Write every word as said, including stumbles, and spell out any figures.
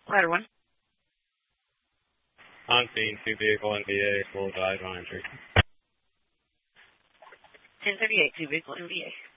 Ladder one. On scene, two vehicle N V A, full dive on entry. ten thirty-eight, two vehicle N V A.